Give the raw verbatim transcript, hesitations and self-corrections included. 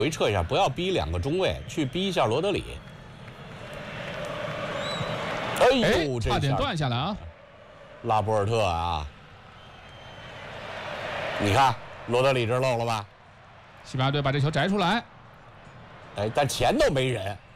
回撤一下，不要逼两个中卫，去逼一下罗德里。哎呦， 差点断下来啊！ 拉波尔特啊，你看罗德里这漏了吧？ 西班牙队把这球摘出来。 哎，但前头没人，